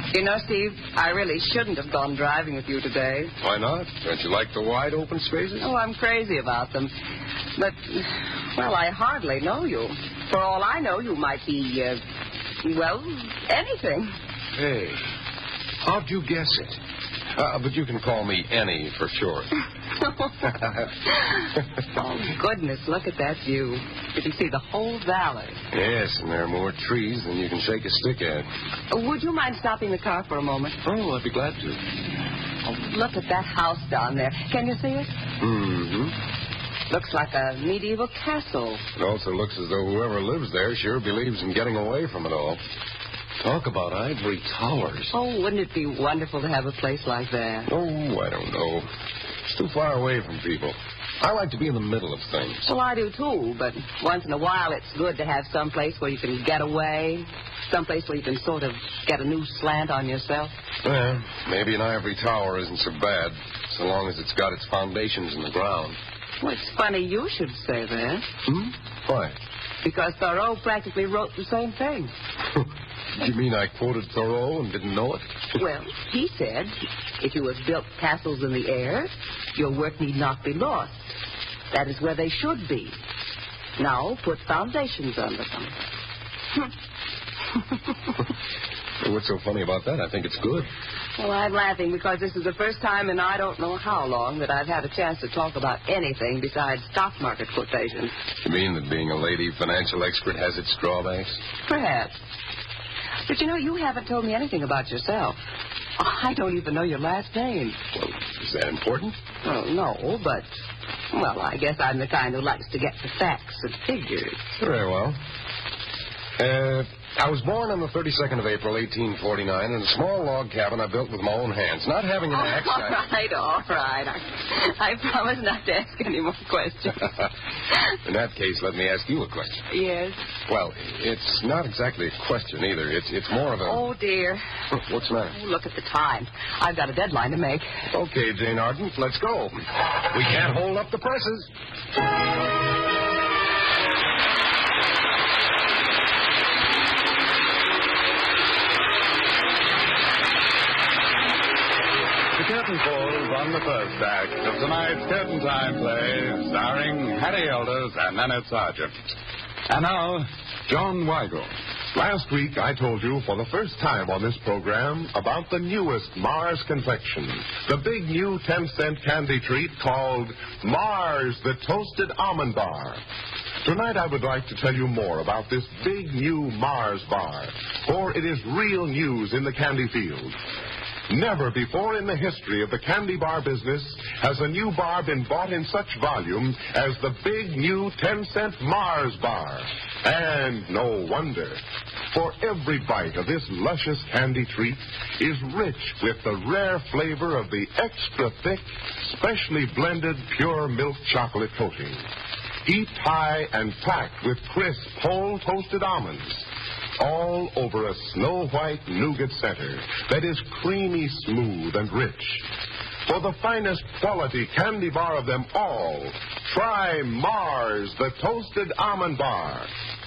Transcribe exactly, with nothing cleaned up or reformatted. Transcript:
You know, Steve, I really shouldn't have gone driving with you today. Why not? Don't you like the wide open spaces? Oh, I'm crazy about them. But, well, I hardly know you. For all I know, you might be, uh, well, anything. Hey, how'd you guess it? Uh, but you can call me Annie for short. Oh, goodness, look at that view. You can see the whole valley. Yes, and there are more trees than you can shake a stick at. Uh, would you mind stopping the car for a moment? Oh, I'd be glad to. Oh, look at that house down there. Can you see it? Mm-hmm. Looks like a medieval castle. It also looks as though whoever lives there sure believes in getting away from it all. Talk about ivory towers. Oh, wouldn't it be wonderful to have a place like that? Oh, I don't know. It's too far away from people. I like to be in the middle of things. Well, I do, too, but once in a while it's good to have some place where you can get away, some place where you can sort of get a new slant on yourself. Well, maybe an ivory tower isn't so bad, so long as it's got its foundations in the ground. Well, it's funny you should say that. Hmm? Why? Because Thoreau practically wrote the same thing. You mean I quoted Thoreau and didn't know it? Well, he said, if you have built castles in the air, your work need not be lost. That is where they should be. Now, put foundations under them. What's so funny about that? I think it's good. Well, I'm laughing because this is the first time in I don't know how long that I've had a chance to talk about anything besides stock market quotations. You mean that being a lady financial expert has its drawbacks? Perhaps. But, you know, you haven't told me anything about yourself. I don't even know your last name. Well, is that important? Oh, no, but, well, I guess I'm the kind who likes to get the facts and figures. Very well. Uh, I was born on the thirty-second of April, eighteen forty-nine, in a small log cabin I built with my own hands. Not having an axe, All I... right, all right. I, I promise not to ask any more questions. In that case, let me ask you a question. Yes? Well, it's not exactly a question either. It's it's more of a... Oh, dear. What's the matter? Oh, look at the time. I've got a deadline to make. Okay, Jane Ardent, let's go. We can't hold up the presses. Curtain falls on the first act of tonight's Curtain Time play, starring Hattie Elders and Nanette Sargent. And now, John Weigel. Last week, I told you for the first time on this program about the newest Mars confection, the big new ten-cent candy treat called Mars the Toasted Almond Bar. Tonight, I would like to tell you more about this big new Mars bar, for it is real news in the candy field. Never before in the history of the candy bar business has a new bar been bought in such volume as the big new ten-cent Mars bar. And no wonder, for every bite of this luscious candy treat is rich with the rare flavor of the extra thick, specially blended pure milk chocolate coating. Heaped high and packed with crisp whole toasted almonds, all over a snow-white nougat center that is creamy smooth and rich. For the finest quality candy bar of them all, try Mars the Toasted Almond Bar.